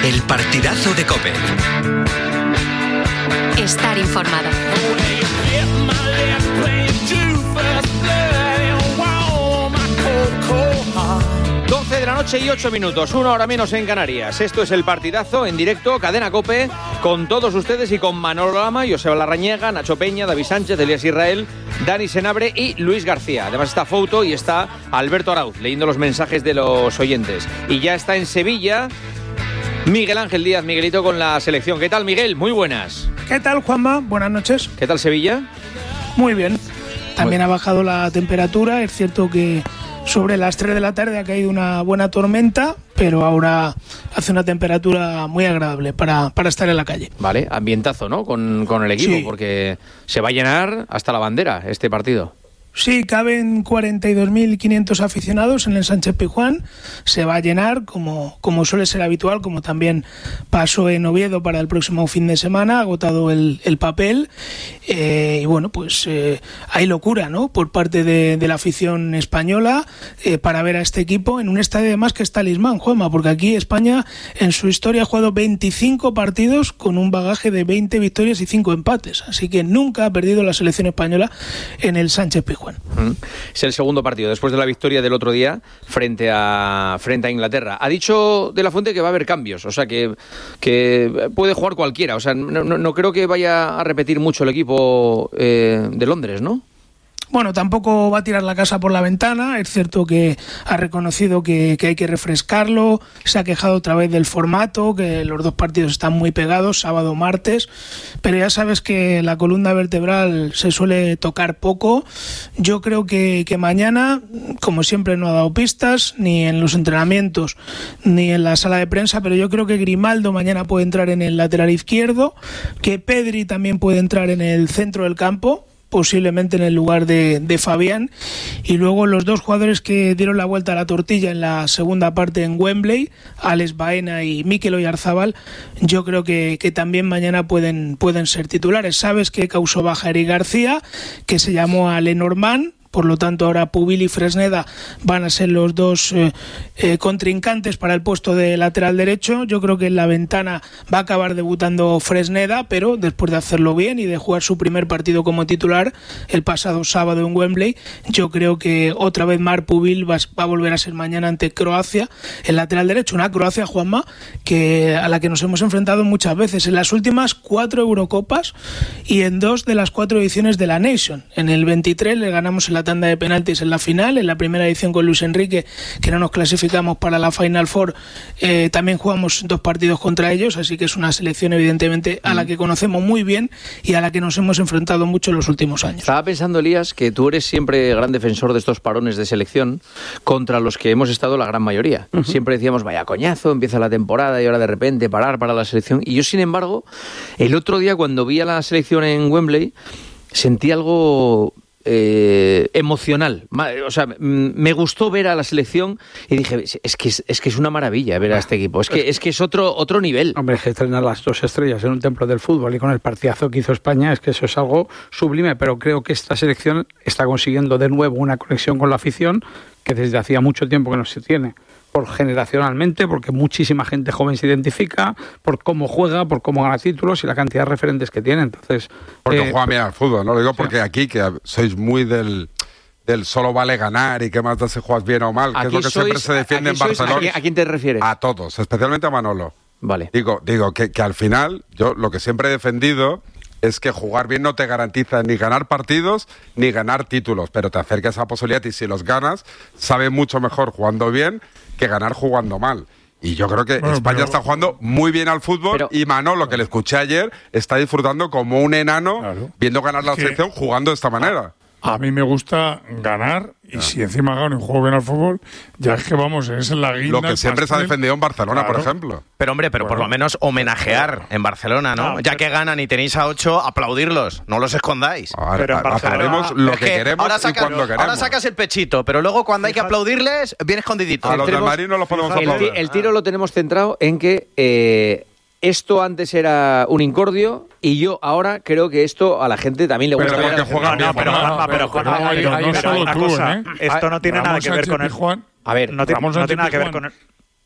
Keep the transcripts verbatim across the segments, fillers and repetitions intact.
El partidazo de COPE. Estar informado. doce de la noche y ocho minutos, una hora menos en Canarias. Esto es el partidazo en directo, Cadena COPE, con todos ustedes y con Manolo Lama, Joseba Larrañaga, Nacho Peña, David Sánchez, Elías Israel, Dani Senabre y Luis García. Además está Fouto y está Alberto Arauz leyendo los mensajes de los oyentes. Y ya está en Sevilla Miguel Ángel Díaz, Miguelito, con la selección. ¿Qué tal, Miguel? Muy buenas. ¿Qué tal, Juanma? Buenas noches. ¿Qué tal, Sevilla? Muy bien. También Muy... ha bajado la temperatura. Es cierto que sobre las tres de la tarde ha caído una buena tormenta, pero ahora hace una temperatura muy agradable para, para estar en la calle. Vale, ambientazo, ¿no? Con, con el equipo, sí. Porque se va a llenar hasta la bandera este partido. Sí, caben cuarenta y dos mil quinientos aficionados en el Sánchez Pizjuán. Se va a llenar, como, como suele ser habitual, como también pasó en Oviedo para el próximo fin de semana, ha agotado el, el papel. Eh, y bueno, pues eh, hay locura, ¿no?, por parte de, de la afición española eh, para ver a este equipo en un estadio además que es talismán, Juanma, porque aquí España en su historia ha jugado veinticinco partidos con un bagaje de veinte victorias y cinco empates. Así que nunca ha perdido la selección española en el Sánchez Pizjuán. Es el segundo partido después de la victoria del otro día frente a frente a Inglaterra. Ha dicho De la Fuente que va a haber cambios, o sea que, que puede jugar cualquiera. O sea, no, no, no creo que vaya a repetir mucho el equipo eh, de Londres, ¿no? Bueno, tampoco va a tirar la casa por la ventana. Es cierto que ha reconocido que, que hay que refrescarlo. Se ha quejado otra vez del formato, que los dos partidos están muy pegados, sábado, martes. Pero ya sabes que la columna vertebral se suele tocar poco. Yo creo que, que mañana, como siempre, no ha dado pistas, ni en los entrenamientos, ni en la sala de prensa, pero yo creo que Grimaldo mañana puede entrar en el lateral izquierdo, que Pedri también puede entrar en el centro del campo, posiblemente en el lugar de, de Fabián, y luego los dos jugadores que dieron la vuelta a la tortilla en la segunda parte en Wembley, Alex Baena y Mikel Oyarzabal, yo creo que, que también mañana pueden, pueden ser titulares. Sabes que causó baja Eric García, que se llamó a Lenormand. Por lo tanto, ahora Pubil y Fresneda van a ser los dos eh, eh, contrincantes para el puesto de lateral derecho. Yo creo que en la ventana va a acabar debutando Fresneda, pero después de hacerlo bien y de jugar su primer partido como titular el pasado sábado en Wembley, yo creo que otra vez Marc Pubil va, va a volver a ser mañana ante Croacia el lateral derecho. Una Croacia, Juanma, que a la que nos hemos enfrentado muchas veces en las últimas cuatro Eurocopas y en dos de las cuatro ediciones de la Nation. En el veintitrés le ganamos en la tanda de penaltis en la final, en la primera edición con Luis Enrique, que no nos clasificamos para la Final Four, eh, también jugamos dos partidos contra ellos, así que es una selección evidentemente a la que conocemos muy bien y a la que nos hemos enfrentado mucho en los últimos años. Estaba pensando, Elías, que tú eres siempre gran defensor de estos parones de selección contra los que hemos estado la gran mayoría. Uh-huh. Siempre decíamos, vaya coñazo, empieza la temporada y ahora de repente parar para la selección. Y yo, sin embargo, el otro día cuando vi a la selección en Wembley, sentí algo Eh, emocional. O sea, me gustó ver a la selección y dije, es que es, es que es una maravilla ver a este equipo. Es que es que es otro otro nivel. Hombre, es que estrenar las dos estrellas en un templo del fútbol y con el partidazo que hizo España, es que eso es algo sublime, pero creo que esta selección está consiguiendo de nuevo una conexión con la afición que desde hacía mucho tiempo que no se tiene. Por generacionalmente, porque muchísima gente joven se identifica, por cómo juega, por cómo gana títulos y la cantidad de referentes que tiene. Entonces, porque eh, juega bien al fútbol, ¿no? Lo digo porque sí. Aquí, que sois muy del, del solo vale ganar y que más da si juegas bien o mal, que aquí es lo que sois, siempre se defiende en Barcelona. Sois, ¿a, ¿A quién te refieres? A todos, especialmente a Manolo. Vale. Digo, digo que, que al final, yo lo que siempre he defendido es que jugar bien no te garantiza ni ganar partidos ni ganar títulos, pero te acerca a esa posibilidad y si los ganas, sabe mucho mejor jugando bien que ganar jugando mal. Y yo creo que bueno, España pero... está jugando muy bien al fútbol pero... y Manolo, que le escuché ayer, está disfrutando como un enano claro. viendo ganar la selección que... jugando de esta manera. A mí me gusta ganar y ah. si encima gano y juego bien al fútbol, ya es que vamos, es la guinda. Lo que siempre se ha defendido en Barcelona, claro. por ejemplo. Pero hombre, pero bueno, por lo menos homenajear en Barcelona, ¿no? Claro, ya que ganan y tenéis a ocho, aplaudirlos, no los escondáis. Ver, pero en Barcelona lo que, que queremos ahora saca, y cuando queremos. Ahora sacas el pechito, pero luego cuando hay que aplaudirles, viene escondidito. A los del Madrid no los podemos aplaudir. El, el tiro lo tenemos centrado en que eh, esto antes era un incordio y yo ahora creo que esto a la gente también le gusta. Pero porque juegan bien. No, pero Juanma, pero Juanma, no solo tú, ¿eh? Esto no tiene nada que ver con el Juan. A ver, no tiene nada que ver con el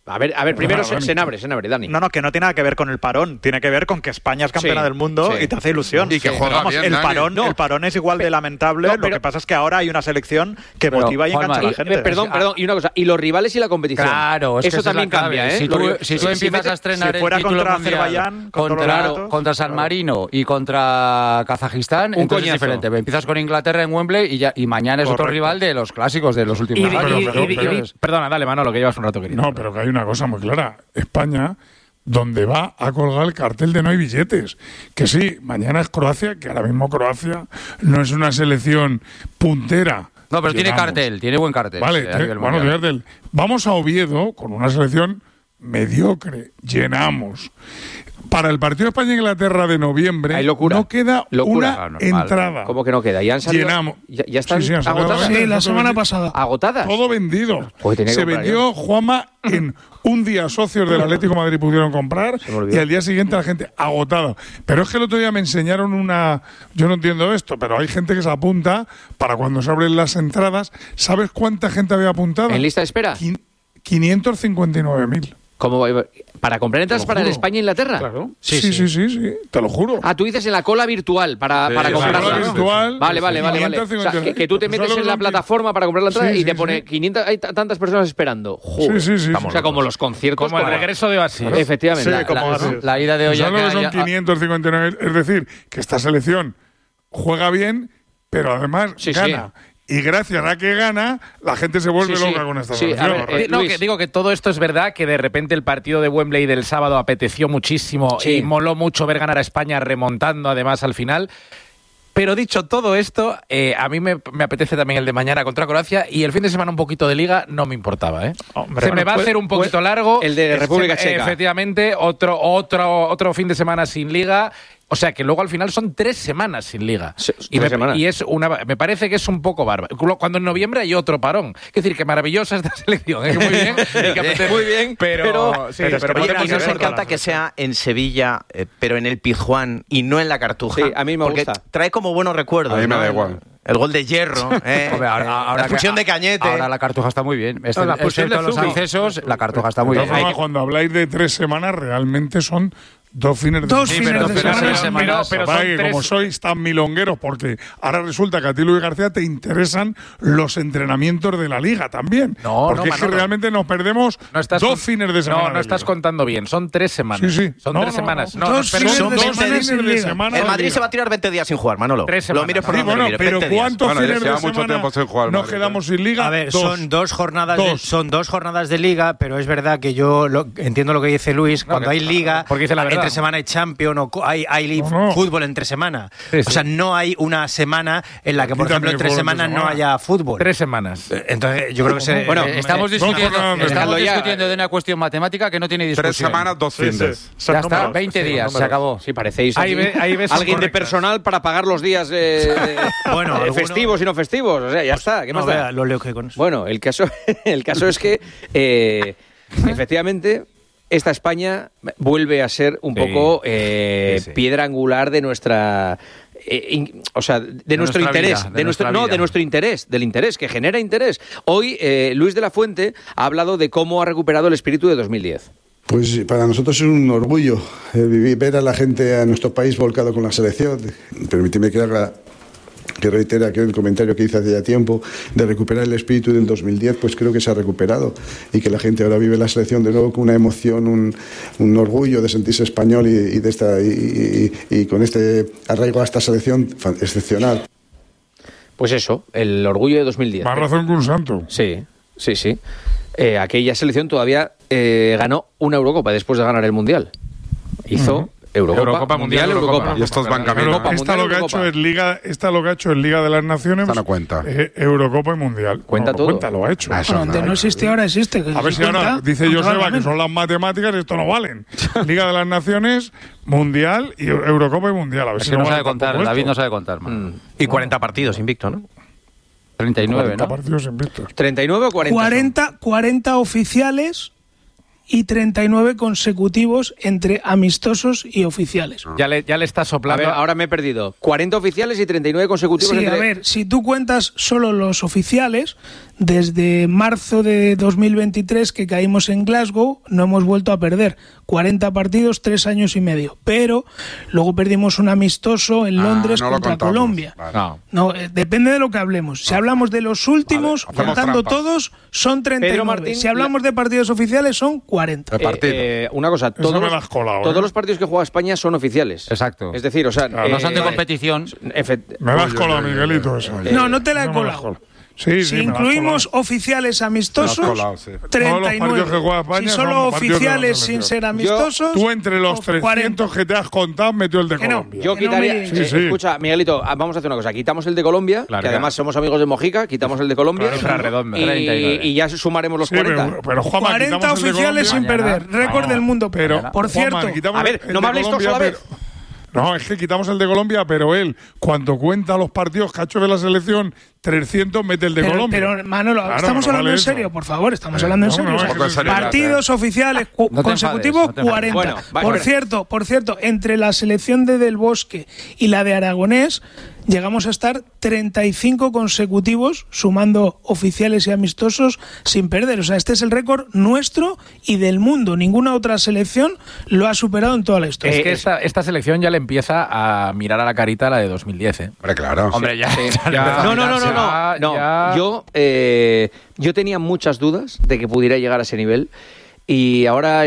A ver, a ver primero Dani. Senabre, Senabre, Dani. No, no, que no tiene nada que ver con el parón. Tiene que ver con que España es campeona Sí, del mundo sí. y te hace ilusión. Y que Sí. juega Vamos, bien, el Dani. parón, No, el parón es igual de lamentable. no, Lo pero- que pasa es que ahora hay una selección que Pero, motiva y engancha Juanma, a la y- gente. Eh, perdón, perdón, y una cosa, y los rivales y la competición. Claro, es que eso esa es la también clave. cambia, ¿eh? Si tú, Los- si tú empiezas mete- a estrenar si fuera el título contra mundial Azerbaiyán, contra contra, los Emiratos, contra San Marino y contra Kazajistán, Un entonces coñazo. es diferente. Empiezas con Inglaterra en Wembley y, ya, y mañana es otro Correcto. rival de los clásicos de los últimos Y- años. y- Pero- y- y- pero- y- Perdona, dale, Manolo, que llevas un rato querido. No, pero que hay una cosa muy clara. España, donde va a colgar el cartel de no hay billetes. Que sí, mañana es Croacia, que ahora mismo Croacia no es una selección puntera. No, pero tiene Llegamos. cartel, tiene buen cartel. Vale, sí, a te- nivel bueno, mundial. tiene cartel. Vamos a Oviedo con una selección mediocre. Llenamos. Para el partido España-Inglaterra de noviembre Hay locura. no queda Locura. una Ah, normal. entrada. ¿Cómo que no queda? ¿Ya han salido? Llenamos. ¿Ya, ya están Sí, sí, han salido agotadas? varias. Sí, la Todo semana vendido. pasada. ¿Agotadas? Todo vendido. Joder, tenía que Se comprar vendió, Juanma, en un día socios del Atlético de Madrid pudieron comprar Se me olvidó. y al día siguiente la gente agotada. Pero es que el otro día me enseñaron una... Yo no entiendo esto, pero hay gente que se apunta para cuando se abren las entradas. ¿Sabes cuánta gente había apuntada? ¿En lista de espera? Quin- quinientos cincuenta y nueve mil. ¿Cómo va- ¿Para comprar entradas Te lo para el juro. España-Inglaterra? Claro. Sí sí sí. sí, sí, te lo juro. Ah, tú dices en la cola virtual para, Sí, para la comprarla. cola ¿no? virtual, Vale, vale, vale. vale. O sea, quinientos cincuenta. que, que tú te ¿Tú sabes metes lo en que la son? plataforma para comprar la entrada Sí, y te sí, pone sí. quinientas, hay t- tantas personas esperando. Joder. Sí, sí, sí, O sea, como los conciertos. Como el para- regreso de Oasis. Efectivamente. Sí, La- como la- así. La ida de hoy ¿Sabes lo que ya- son ya- quinientos cincuenta y nueve? Es decir, que esta selección juega bien, pero además Sí, sí. gana. Y gracias a que gana, la gente se vuelve Sí, sí. loca con esta Sí, a selección. ver, eh, no, Luis. que digo que todo esto es verdad, que de repente el partido de Wembley del sábado apeteció muchísimo Sí. y moló mucho ver ganar a España remontando además al final. Pero dicho todo esto, eh, a mí me, me apetece también el de mañana contra Croacia y el fin de semana un poquito de Liga no me importaba. ¿eh? Hombre, Se bueno, me va a pues- hacer un poquito pues largo. el de Eh, República se- Checa. Efectivamente, otro, otro, otro fin de semana sin Liga. O sea que luego al final son tres semanas sin Liga. Sí, y, tres me, semanas. y es una, me parece que es un poco bárbaro. Cuando en noviembre hay otro parón. Es decir, que maravillosa esta selección. ¿eh? Muy bien. y que apetece- Muy bien, Pero, pero- sí, pero es que pero Oye, podemos y nos ver- encanta que sea en Sevilla, eh, pero en el Pizjuán y no en la Cartuja. Sí, a mí me porque gusta. trae como buenos recuerdos. A mí me ¿no? da El- igual. El gol de Hierro, ¿eh? Hombre, ahora- ahora la que- fusión de Cañete. Ahora la Cartuja está muy bien. Este, No, la fusión excepto de los Zubi. accesos, la Cartuja está muy De bien. todas formas, cuando habláis de tres semanas, realmente son dos fines de Dos semana. fines pero- de pero- semana. pero- pero- pero Vaya, son que tres- como sois tan milongueros, porque ahora resulta que a ti, Luis García, te interesan los entrenamientos de la Liga también. No, porque no, es que Manolo. realmente nos perdemos No estás dos con- fines de semana. No, no de estás Liga. contando bien. Son tres semanas. Sí, sí. Son No, tres no, semanas. no. No, Dos nos perdemos- fines Son de dos semana fines sin de Liga. semana. El de Madrid Liga. se va a tirar veinte días sin jugar, Manolo. Tres Lo semanas. mires por Sí, donde bueno, lo mires, pero veinte días. ¿cuántos Bueno, ya fines de lleva mucho semana tiempo sin jugar el nos Madrid, quedamos sin Liga? A ver, Dos. son dos jornadas de, Dos. son dos jornadas de liga, pero es verdad que yo lo- entiendo lo que dice Luis. No, cuando que- hay liga, porque dice la verdad. entre semana hay Champions o co- hay, hay li- No, no. fútbol entre semana. Sí, sí. O sea, no hay una semana en la que, por Aquí ejemplo, también entre hay fútbol entre semanas no semana. haya fútbol. Tres semanas. Eh, Entonces, yo creo que se, Bueno, eh, Estamos Dos discutiendo, jornadas de estamos Liga. discutiendo de una cuestión matemática que no tiene discusión. Tres semanas, dos Sí, sí. findes. Son Ya está, números, veinte sí, son días, se números. acabó. Sí, parecéis Ahí aquí ve- ahí ves alguien de correctas. personal para pagar los días eh, de- Bueno, de alguno- festivos y no festivos. O sea, ya está. ¿Qué no, más da? vea, lo leo que con eso. Bueno, el caso, el caso es que eh, efectivamente esta España vuelve a ser un Sí. poco eh, Sí, sí. piedra angular de nuestra eh, in- o sea, de, nuestro nuestra interés, vida, de, de nuestro nuestra no, vida. de nuestro interés, del interés que genera interés. Hoy eh, Luis de la Fuente ha hablado de cómo ha recuperado el espíritu de dos mil diez. Pues para nosotros es un orgullo eh, vivir, ver a la gente, a nuestro país volcado con la selección. Permíteme que haga, que reitere aquel comentario que hice hace ya tiempo, de recuperar el espíritu del dos mil diez, pues creo que se ha recuperado y que la gente ahora vive la selección de nuevo con una emoción, un, un orgullo de sentirse español y, y de esta, y, y- y con este arraigo a esta selección fan- excepcional. Pues eso, el orgullo de dos mil diez. Más razón que un santo. Sí, sí, sí. Eh, aquella selección todavía eh, ganó una Eurocopa después de ganar el Mundial. Hizo Eurocopa, Eurocopa, Mundial, Mundial, Eurocopa. Eurocopa. Y estos van camino. Pero Eurocopa, esta Mundial, lo que ha Eurocopa. hecho es Liga, esta lo que ha hecho es Liga de las Naciones, Esta no cuenta. eh, Eurocopa y Mundial. Cuenta No, todo. Cuenta, lo ha hecho. Ah, eso Bueno, antes no existe, ahora existe. que A ver si ahora cuenta, dice cuenta Joseba que realmente. son las matemáticas, esto no valen. Liga de las Naciones, Mundial y Eurocopa y Mundial. A ver Es si que no vale sabe contar, tampoco David esto. no sabe contar, man. Mm. Y cuarenta partidos invicto, ¿no? treinta y nueve, cuarenta ¿no? partidos invictos. ¿treinta y nueve o cuarenta? son? cuarenta, cuarenta oficiales y treinta y nueve consecutivos entre amistosos y oficiales. Ya le, ya le está A soplando. ver, ahora me he perdido. cuarenta oficiales y treinta y nueve consecutivos. Sí, entre- a ver, si tú cuentas solo los oficiales, desde marzo de dos mil veintitrés que caímos en Glasgow, no hemos vuelto a perder. cuarenta partidos, tres años y medio. Pero luego perdimos un amistoso en Londres Ah, no lo contra contamos. Colombia. Vale. No. No, eh, depende de lo que hablemos. Si hablamos de los últimos, Vale, hacemos contando trampas. todos, son treinta y nueve. Pedro Martín, si hablamos de partidos oficiales, son cuarenta. Repartido. Eh, eh, una cosa, todos, me los, la has colado, todos ¿eh? los partidos que juega España son oficiales. Exacto. Es decir, o sea, Claro, no son de eh, competición. efect- Me la has Oye, colado, oye, oye, Miguelito, oye, eso. oye. No, no te la he No me la has colado. colado. Sí, sí, Si me la has incluimos colado. oficiales amistosos, Me la has colado, sí. treinta y Todos los partidos que juega nueve. España Si son solo partidos de la oficiales sin selección. ser amistosos, Tú entre los o cuarenta. trescientos que te has contado metió el de Que no. Colombia. Yo Que no quitaría. me- eh, Sí, sí. Escucha, Miguelito, ah, vamos a hacer una cosa. Quitamos el de Colombia, Claro, que además claro. somos amigos de Mojica, quitamos el de Colombia. Claro, redonda. y, treinta y nueve. y ya sumaremos los Sí, cuarenta. pero, pero Juanma, cuarenta quitamos el de oficiales sin Colombia. perder. Récord Mañana. del mundo. Pero, por Juanma, cierto, quitamos A ver, el no de me habléis todos a la Colombia, vez. pero- No, es que quitamos el de Colombia, pero él, cuando cuenta los partidos que ha hecho de la selección, trescientos mete el de pero, Colombia. pero, Manolo, Claro, estamos no hablando vale en eso. serio, por favor, estamos Eh, hablando en no, serio. no, O sea, es que en serio. partidos oficiales cu- No te consecutivos, enfades, no te enfades. cuarenta. Bueno, va, por espera. cierto, por cierto, entre la selección de Del Bosque y la de Aragonés, llegamos a estar treinta y cinco consecutivos, sumando oficiales y amistosos, sin perder. O sea, este es el récord nuestro y del mundo. Ninguna otra selección lo ha superado en toda la historia. Es que esta, esta selección ya le empieza a mirar a la carita a la de dos mil diez, ¿eh? Hombre, claro. Hombre, ya. Sí, ya le ya. empieza a No, no, no, no, mirarse. no. Ya- no. Yo, eh, yo tenía muchas dudas de que pudiera llegar a ese nivel y ahora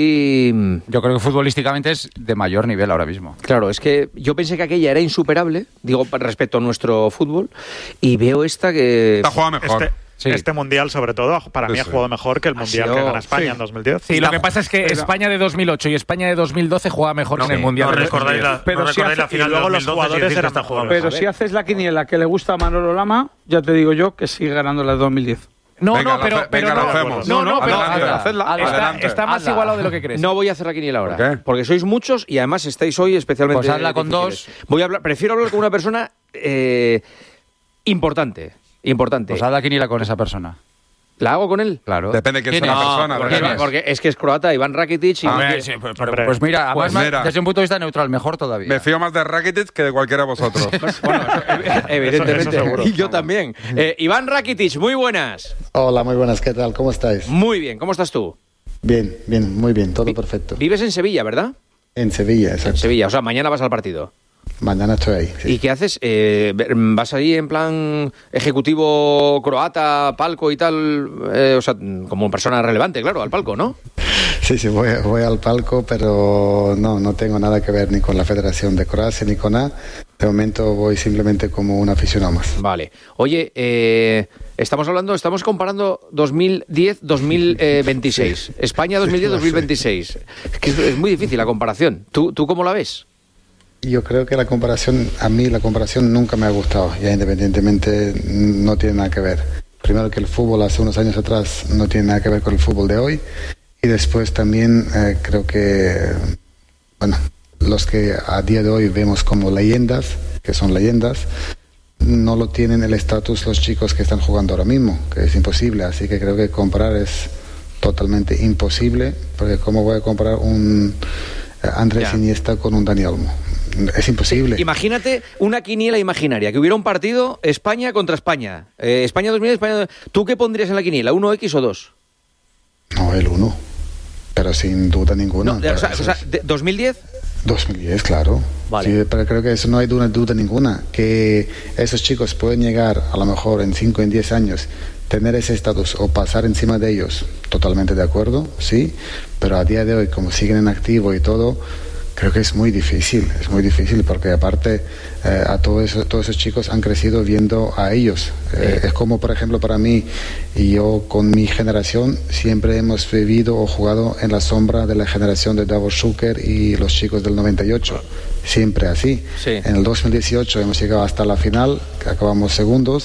estoy. Yo creo que futbolísticamente es de mayor nivel ahora mismo. Claro, es que yo pensé que aquella era insuperable, digo, respecto a nuestro fútbol, y veo esta que. Esta juega mejor. Este, Sí. este mundial, sobre todo, para mí Sí, ha sí. jugado mejor que el Ha mundial sido- que gana España sí. en dos mil diez. Sí, lo que pasa es que España de dos mil ocho y España de dos mil doce juega mejor que en el Mundial. No de recordáis dos mil diez. la, Pero no si recordáis hace- la final y luego de los dos mil doce, jugadores si decís que eran está mejores. jugando. Pero si haces la quiniela que le gusta a Manolo Lama, ya te digo yo que sigue ganando la de dos mil diez. No, Venga, no, lo pero, hace- pero venga, no, lo hacemos. no, no, pero Adelante, está- hacedla. está, Adelante. está más Hazla. igualado de lo que crees. No voy a hacer la quiniela ahora, ¿Por qué? porque sois muchos y además estáis hoy especialmente. Pues hazla con difíciles. dos. Voy a hablar, prefiero hablar con una persona eh, importante, importante. Pues haz la quiniela con esa persona. ¿La hago con él? Claro. Depende quién ¿Quién sea la es? persona. Porque, ¿quién es? porque es que es croata, Iván Rakitic. Y Ah, Hombre, sí, pero- pero- Hombre. Pues mira, Pues además, mira. desde un punto de vista neutral, mejor todavía. Me fío más de Rakitic que de cualquiera de vosotros. bueno, evidentemente. Eso- eso seguro. Y yo también. Eh, Iván Rakitic, muy buenas. Hola, muy buenas, ¿qué tal? ¿Cómo estáis? Muy bien, ¿cómo estás tú? Bien, bien, muy bien, todo perfecto. Vives en Sevilla, ¿verdad? En Sevilla, En exacto. Sevilla, o sea, mañana vas al partido. Mañana estoy ahí. sí. ¿Y qué haces? Eh, ¿Vas ahí en plan ejecutivo croata, palco y tal? Eh, o sea, como persona relevante, claro, al palco, ¿no? Sí, sí, voy, voy al palco, pero no, no tengo nada que ver ni con la Federación de Croacia ni con nada. De momento voy simplemente como un aficionado más. Vale. Oye, eh, estamos hablando, estamos comparando dos mil diez dos mil veintiséis. España dos mil diez dos mil veintiséis. Es que es, es muy difícil la comparación. ¿Tú, ¿Tú cómo la ves? Yo creo que la comparación, a mí la comparación nunca me ha gustado, ya independientemente no tiene nada que ver. Primero que el fútbol hace unos años atrás no tiene nada que ver con el fútbol de hoy y después también eh, creo que, bueno, los que a día de hoy vemos como leyendas, que son leyendas, no lo tienen el estatus los chicos que están jugando ahora mismo, que es imposible, así que creo que comparar es totalmente imposible, porque cómo voy a comparar un eh, Andrés Ya. Iniesta con un Dani Olmo. Es imposible. Imagínate una quiniela imaginaria, que hubiera un partido España contra España. Eh, España dos mil, España. ¿Tú qué pondrías en la quiniela? ¿uno X o dos? No, el uno. Pero sin duda ninguna. No, o Pero sea, eso o sea, es- de- ¿dos mil diez? dos mil diez, claro. Vale. Sí, pero creo que eso no hay duda, duda ninguna. Que esos chicos pueden llegar, a lo mejor en cinco, en diez años, tener ese estatus o pasar encima de ellos, totalmente de acuerdo, sí. Pero a día de hoy, como siguen en activo y todo, creo que es muy difícil, es muy difícil, porque aparte eh, a todo eso, todos esos chicos han crecido viendo a ellos. Eh, es como, por ejemplo, para mí, y yo con mi generación, siempre hemos vivido o jugado en la sombra de la generación de Davor Šuker y los chicos del noventa y ocho. Siempre así. Sí. En el dos mil dieciocho hemos llegado hasta la final, que acabamos segundos,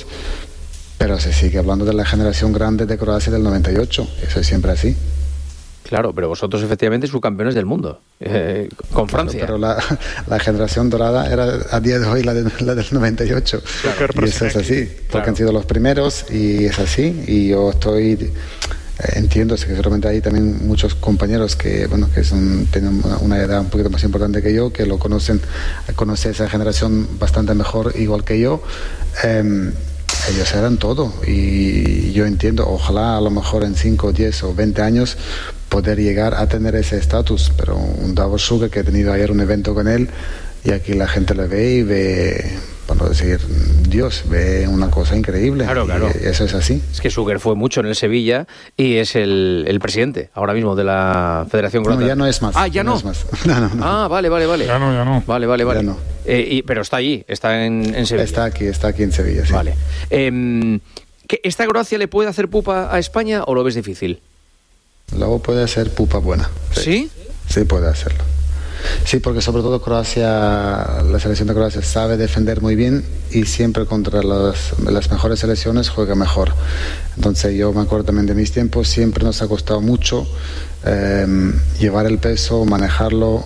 pero se sigue hablando de la generación grande de Croacia del noventa y ocho. Eso es siempre así. Claro, pero vosotros efectivamente subcampeones del mundo, eh, con Francia. Pero la, la generación dorada era a día de hoy la, de- la del noventa y ocho. Y eso es así, porque Claro. han sido los primeros y es así. Y yo estoy, eh, entiendo que seguramente hay también muchos compañeros que, bueno, que son, tienen una, una edad un poquito más importante que yo, que lo conocen, conocen esa generación bastante mejor, igual que yo. Em, ellos eran todo. Y yo entiendo, ojalá a lo mejor en cinco, diez o veinte años poder llegar a tener ese estatus. Pero un Davor Suker, que he tenido ayer un evento con él, y aquí la gente le ve y ve, para decir, Dios, ve una cosa increíble. Claro, claro. Y eso es así. Es que Suker fue mucho en el Sevilla y es el, el presidente ahora mismo de la Federación Croata. No, ya no es más. Ah, ya, ya no. no es más. No, no, no. Ah, vale, vale, vale. Ya no, ya no. Vale, vale, vale. Ya no. Eh, y, pero está allí, está en, en Sevilla. Está aquí, está aquí en Sevilla, sí. Vale. Eh, ¿que ¿Esta Croacia le puede hacer pupa a España o lo ves difícil? Luego puede hacer pupa buena. ¿Sí? ¿Sí? Sí, puede hacerlo. Sí, porque sobre todo Croacia, la selección de Croacia sabe defender muy bien y siempre contra las, las mejores selecciones juega mejor. Entonces yo me acuerdo también de mis tiempos, siempre nos ha costado mucho eh, llevar el peso, manejarlo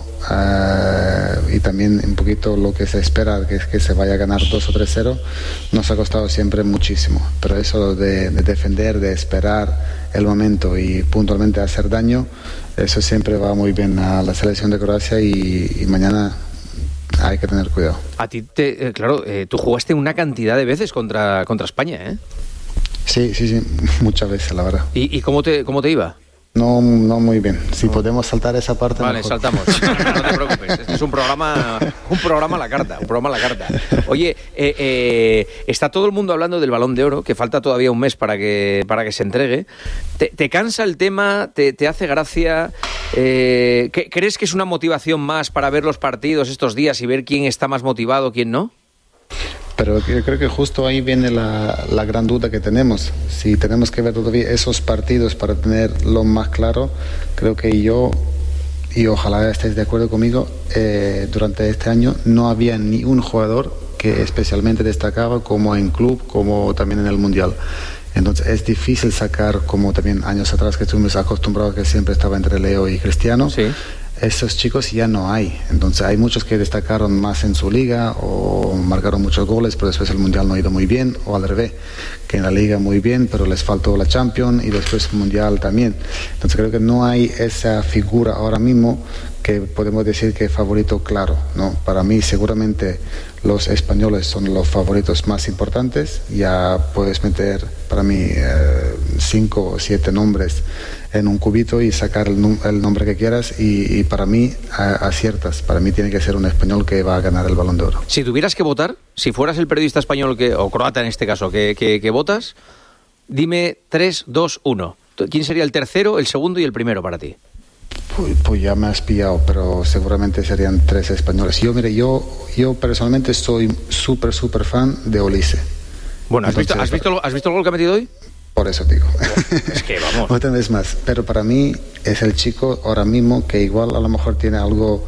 eh, y también un poquito lo que se espera, que es que se vaya a ganar dos o tres cero, nos ha costado siempre muchísimo. Pero eso de, de defender, de esperar el momento y puntualmente hacer daño, eso siempre va muy bien a la selección de Croacia y, y mañana hay que tener cuidado. A ti, te, eh, claro, eh, tú jugaste una cantidad de veces contra, contra España, ¿eh? Sí, sí, sí, muchas veces, la verdad. ¿Y, y cómo, te, cómo te iba? No, no muy bien. Si no. podemos saltar esa parte. Vale, mejor. Saltamos. No, no te preocupes. Este es un programa, un programa a la carta, un programa a la carta. Oye, eh, eh, está todo el mundo hablando del Balón de Oro, que falta todavía un mes para que para que se entregue. ¿Te, te cansa el tema? ¿Te, te hace gracia? Eh, ¿Crees que es una motivación más para ver los partidos estos días y ver quién está más motivado, quién no? Pero yo creo que justo ahí viene la, la gran duda que tenemos. Si tenemos que ver todavía esos partidos para tenerlo más claro, creo que yo, y ojalá estéis de acuerdo conmigo, eh, durante este año no había ni un jugador que especialmente destacaba como en club, como también en el Mundial. Entonces es difícil sacar, como también años atrás que estuvimos acostumbrados que siempre estaba entre Leo y Cristiano. Sí. Esos chicos ya no hay. Entonces hay muchos que destacaron más en su liga o marcaron muchos goles, pero después el Mundial no ha ido muy bien, o al revés, que en la liga muy bien, pero les faltó la Champions y después el Mundial también. Entonces creo que no hay esa figura ahora mismo que podemos decir que es favorito claro, ¿no? Para mí seguramente los españoles son los favoritos más importantes. Ya puedes meter para mí eh, cinco o siete nombres en un cubito y sacar el, el nombre que quieras y, y para mí a, aciertas. Para mí tiene que ser un español que va a ganar el Balón de Oro. Si tuvieras que votar, si fueras el periodista español que, o croata en este caso que, que, que votas, dime tres, dos, uno. ¿Quién sería el tercero, el segundo y el primero para ti? Pues, pues ya me has pillado, pero seguramente serían tres españoles. Yo, mire, yo, yo personalmente soy súper, súper fan de Olise. Bueno, ¿has, Entonces, visto, ¿has, visto, ¿has visto el gol que ha metido hoy? Por eso digo. Es que vamos. Otra vez más. Pero para mí es el chico ahora mismo que igual a lo mejor tiene algo,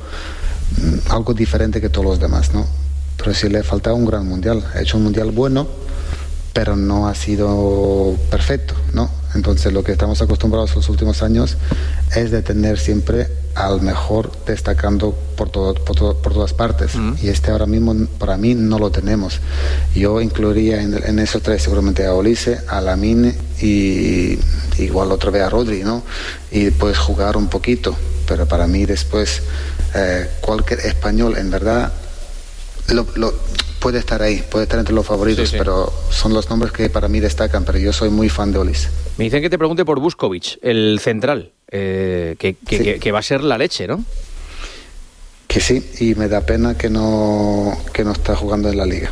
algo diferente que todos los demás, ¿no? Pero sí le falta un gran mundial. Ha hecho un mundial bueno, pero no ha sido perfecto, ¿no? Entonces lo que estamos acostumbrados los últimos años es de tener siempre al mejor destacando por, todo, por, todo, por todas partes. Mm. Y este ahora mismo para mí no lo tenemos. Yo incluiría en, en esos tres seguramente a Olise, a Lamine y igual otra vez a Rodri, ¿no? Y puedes jugar un poquito, pero para mí después eh, cualquier español en verdad lo, lo puede estar ahí, puede estar entre los favoritos, sí, sí. Pero son los nombres que para mí destacan, pero yo soy muy fan de Olise. Me dicen que te pregunte por Vuskovic, el central, eh, que, que, sí. que, que va a ser la leche, ¿no? Que sí, y me da pena que no, que no está jugando en la liga.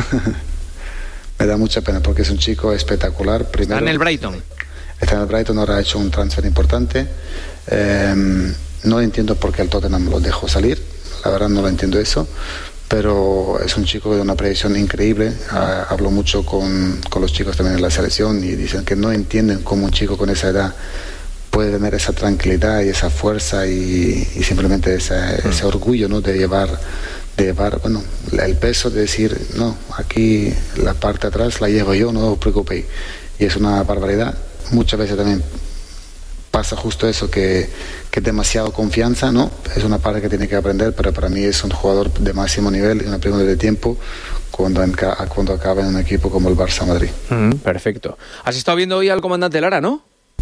Me da mucha pena porque es un chico espectacular. Primero, está en el Brighton. Está en el Brighton, ahora ha hecho un transfer importante. Eh, no entiendo por qué el Tottenham lo dejó salir, la verdad no lo entiendo eso. Pero es un chico de una predicción increíble. Ah, hablo mucho con, con los chicos también en la selección y dicen que no entienden cómo un chico con esa edad puede tener esa tranquilidad y esa fuerza y, y simplemente esa, mm. ese orgullo, ¿no? de llevar de llevar bueno el peso de decir no, aquí la parte de atrás la llevo yo, no os preocupéis. Y es una barbaridad. Muchas veces también pasa justo eso, que, que demasiado confianza, ¿no? Es una parte que tiene que aprender, pero para mí es un jugador de máximo nivel y una pregunta de tiempo cuando, cuando acaba en un equipo como el Barça Madrid. Mm, perfecto. ¿Has estado viendo hoy al comandante Lara, no?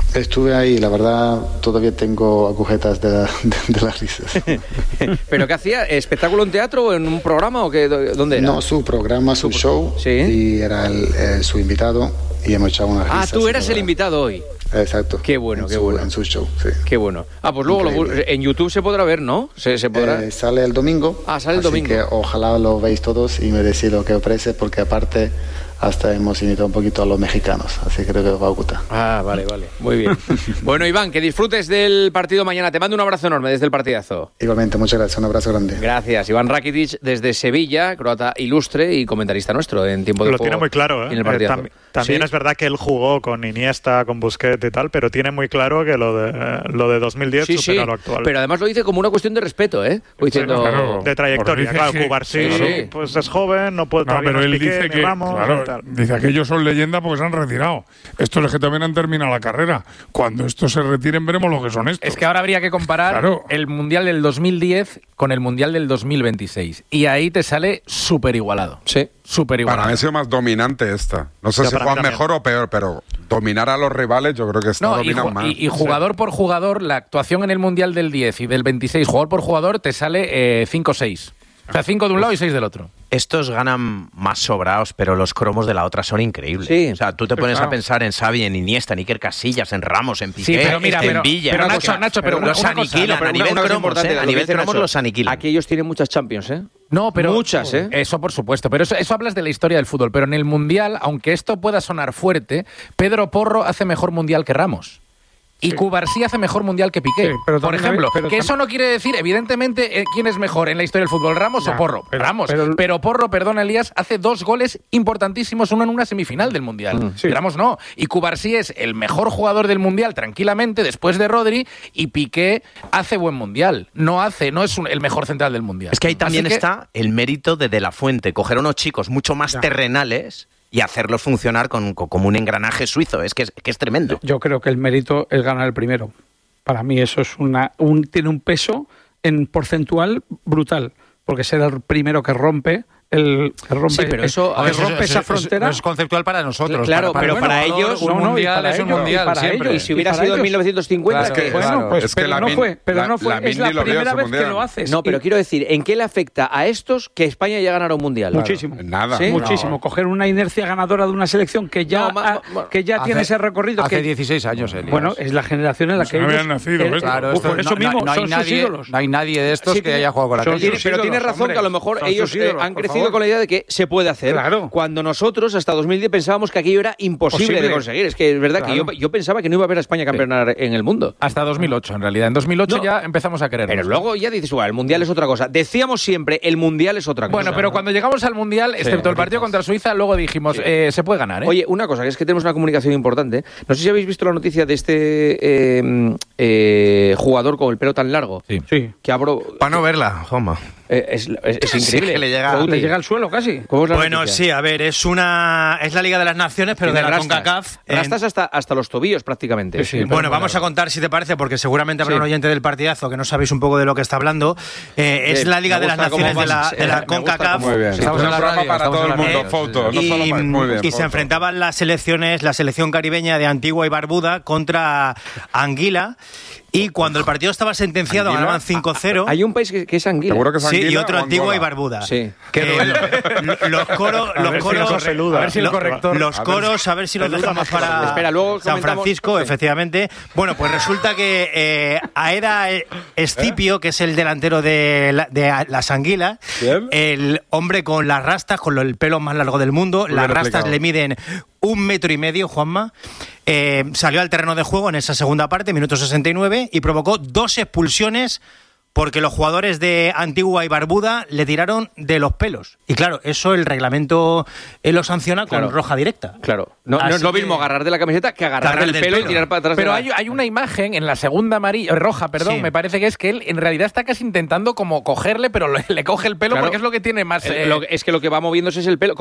Estuve ahí, la verdad, todavía tengo agujetas de, de, de las risas. ¿Pero qué hacía? ¿Espectáculo en teatro o en un programa o qué? ¿Dónde era? No, su programa, su show, ¿sí? Y era el, eh, su invitado y hemos echado unas risas. Ah, tú eras el invitado hoy. Exacto. Qué bueno, en qué su, bueno. En su show, sí. Qué bueno. Ah, pues luego lo, en YouTube se podrá ver, ¿no? Se, se podrá. Eh, sale el domingo. Ah, sale el así domingo. Que ojalá lo veáis todos y me decís lo que os parece, porque aparte hasta hemos invitado un poquito a los mexicanos, así que creo que os va a gustar. Ah, vale, vale. Muy bien. Bueno, Iván, que disfrutes del partido mañana. Te mando un abrazo enorme desde el partidazo. Igualmente, muchas gracias. Un abrazo grande. Gracias. Iván Rakitic desde Sevilla, croata ilustre y comentarista nuestro en tiempo de Lo juego. tiene muy claro, ¿eh? En el partidazo. Tam- también ¿Sí? es verdad que él jugó con Iniesta, con Busquets y tal, pero tiene muy claro que lo de, eh, lo de dos mil diez Sí, supera sí, lo actual. pero además lo dice como una cuestión de respeto, ¿eh? O diciendo... Claro, de trayectoria, Porque claro, dice que- Cubarsí, Sí, sí. pues es joven, no puede No, todavía pero no él es Piqué, dice ni que, Ramos, claro, ni tal. dice que ellos son leyendas porque se han retirado. Estos es que también han terminado la carrera. Cuando estos se retiren veremos lo que son estos. Es que ahora habría que comparar Claro. el Mundial del dos mil diez con el Mundial del dos mil veintiséis. Y ahí te sale súper igualado. Sí. Súper igualado. Para mí ha sido más dominante esta. No sé Ya, si para mí juegan también. mejor o peor, pero dominar a los rivales yo creo que esta No, y, dominan ju- más. y- y jugador por jugador, la actuación en el Mundial del diez y del veintiséis, jugador por jugador, te sale cinco seis. O sea, cinco de un lado y seis del otro. Estos ganan más sobrados, pero los cromos de la otra son increíbles. Sí. O sea, tú te pones Claro. a pensar en Xavi, en Iniesta, en Iker Casillas, en Ramos, en Piqué, Sí, pero mira, en pero- Villa. pero Una Nacho, cosa- Nacho, pero una- los una cosa, aniquilan No, pero a una- nivel una cosa cromos, importante, ¿eh? lo A que nivel dice cromos Nacho, los aniquilan. Aquí ellos tienen muchas Champions, ¿eh? No, pero Muchas, ¿eh? Eso por supuesto, pero eso, eso hablas de la historia del fútbol. Pero en el Mundial, aunque esto pueda sonar fuerte, Pedro Porro hace mejor Mundial que Ramos. Y Cubarsí hace mejor Mundial que Piqué. Sí, pero por también ejemplo, hay- pero que tam- eso no quiere decir, evidentemente, eh, quién es mejor en la historia del fútbol, Ramos Ya, o Porro. pero- Ramos. pero- Pero, Porro, perdón, Elías, hace dos goles importantísimos, uno en una semifinal del Mundial. sí. Y Ramos no. Y Cubarsí es el mejor jugador del Mundial, tranquilamente, después de Rodri, y Piqué hace buen Mundial. No hace, no es un- el mejor central del Mundial. Es que ahí también Así que- está el mérito de De La Fuente, coger a unos chicos mucho más Ya. terrenales y hacerlos funcionar con, con- como un engranaje suizo. Es que es, que es tremendo. Yo creo que el mérito es ganar el primero. Para mí eso es una un, tiene un peso en porcentual brutal, porque ser el primero que rompe el que rompe, Sí, pero eso- que a ver, rompe Eso- esa eso- frontera. no es conceptual para nosotros. Claro, pero un para jugador, ellos- un no, no, y mundial para es un ellos, y mundial para siempre. Y si hubiera Y para sido en ellos- mil novecientos cincuenta, Claro, es que- Bueno, Es pues que pero la no Min- fue, pero la- no fue, la es Min la ni lo vio primera ese vez que mundial. lo haces. No, pero Y- quiero decir, ¿en qué le afecta a estos que España ya ganara un mundial? muchísimo. Nada. ¿Sí? Muchísimo. Coger una inercia ganadora de una selección que ya, No, ma- ha- ma- que ya tiene Hace- ese recorrido. Hace que, dieciséis años, Elías. bueno, es la generación en la Pues que no ellos... habían nacido, eh, ¿ves? Claro, por esto- eso no- mismo, no, no hay son sus nadie, ídolos. no hay nadie de estos Sí, que haya jugado con son aquellos. sus Pero tiene ídolos, razón hombre. que a lo mejor Son ellos sus ídolos, eh, han por crecido favor. con la idea de que se puede hacer. Claro. Cuando nosotros hasta dos mil diez pensábamos que aquello era imposible Posible. de conseguir. Es que es verdad Claro. que yo, yo pensaba que no iba a haber a España campeonar en el mundo. Hasta dos mil ocho, en realidad. En dos mil ocho No. ya empezamos a querer. Pero luego ya dices, bueno, el mundial es otra cosa. Decíamos siempre, el mundial es otra cosa. Bueno, pero cuando llegamos al Mundial, excepto el partido contra Suiza, luego dijimos, eh, se puede ganar, ¿eh? Oye, una cosa, que es que tenemos una comunicación importante. No sé si habéis visto la noticia de este eh, eh, jugador con el pelo tan largo. Sí. Sí. Que abro. Para no verla, Juanma. eh, es, es- es Sí, increíble. que le llega- Couti, Le llega al suelo casi. ¿cómo es la Bueno, noticia? sí, a ver, es una es la Liga de las Naciones, pero de Tiene la rastas. CONCACAF. En- Rastas hasta, hasta los tobillos prácticamente. Sí, sí. Bueno, vamos a contar si te parece, porque seguramente habrá Sí. un oyente del partidazo que no sabéis un poco de lo que está hablando. Eh, es Bien, la Liga me de las gusta cómo Naciones de la, vas- de la me gusta CONCACAF. Muy bien. Estamos Es en la un programa radio, para estamos todo en el la mundo. radio, Foto, sí, no Y, solo para- muy bien. y se foto. enfrentaban las selecciones, la selección caribeña de Antigua y Barbuda contra Anguila. Y cuando el partido estaba sentenciado, ¿Anguila? ganaban cinco cero. Hay un país que, que es Anguila. Seguro que es Sí, y Anguila otro o Antigua Angola. y Barbuda. Sí. Qué duelo. Los coros, A los ver si coros, no se peluda. a ver si el Lo- corrector. Los a ver coros, a ver si los peluda dejamos más que para Barbuda. Espera, luego San comentamos- Francisco, sí. efectivamente. Bueno, pues resulta que eh, Aeda Escipio, que es el delantero de, la- de las Anguilas, ¿Quién? el hombre con las rastas, con lo- el pelo más largo del mundo, Muy las bien rastas explicado. le miden un metro y medio, Juanma. Eh, salió al terreno de juego en esa segunda parte, minuto sesenta y nueve, y provocó dos expulsiones porque los jugadores de Antigua y Barbuda le tiraron de los pelos. Y claro, eso el reglamento eh, lo sanciona con Claro. roja directa. Claro. No, no Así es lo que- mismo agarrar de la camiseta que agarrar, Agarrar del del pelo, pelo. y tirar para atrás. Pero de la- hay, hay una imagen en la segunda amarilla, roja, perdón, Sí. me parece que es que él en realidad está casi intentando como cogerle, pero le, le coge el pelo Claro. porque es lo que tiene más... El- eh, lo- es que lo que va moviéndose es el pelo.